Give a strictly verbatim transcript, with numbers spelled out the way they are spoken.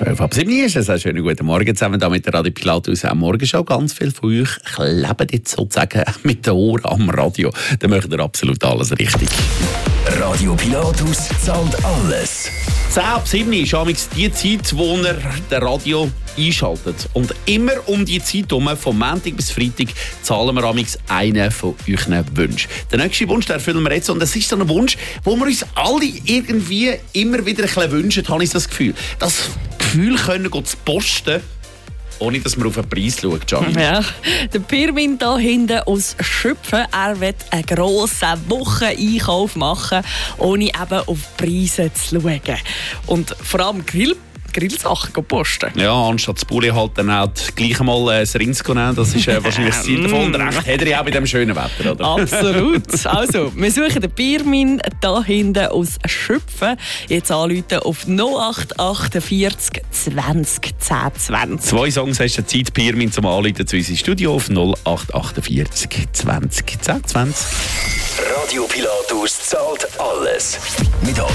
zwölf ab sieben ist es. Einen schönen guten Morgen zusammen da mit der Radio Pilatus am Morgenshow. Ganz viele von euch kleben jetzt sozusagen mit den Ohren am Radio. Dann macht ihr absolut alles richtig. Radio Pilatus zahlt alles. zehn ab sieben ist amigs die Zeit, wo ihr das Radio einschaltet. Und immer um die Zeit herum, von Montag bis Freitag, zahlen wir amigs einen von euren Wünschen. Der nächste Wunsch, den erfüllen wir jetzt. Und das ist so ein Wunsch, wo wir uns alle irgendwie immer wieder ein bisschen wünschen, habe ich das Gefühl. Das Gefühl können gehen zu posten, ohne dass man auf den Preis schaut, Gianni. Ja, der Pirmin da hinten aus Schöpfen, er will einen grossen Wocheneinkauf machen, ohne eben auf die Preise zu schauen. Und vor allem Grill Grillsachen posten. Ja, anstatt das Bulli halt dann auch gleich mal äh, das Rinds nehmen. Das ist äh, wahrscheinlich das Ziel davon. Und recht hat er ja auch bei diesem schönen Wetter, oder? Absolut. Also, wir suchen den Pirmin da hinten aus Schöpfen. Jetzt anrufen auf null acht achtundvierzig zwanzig zehn zwanzig. Zwei Songs hast du Zeit, Pirmin, zum Anrufen zu unserem Studio auf null acht achtundvierzig zwanzig zehn zwanzig. Radio Pilatus zahlt alles. Mit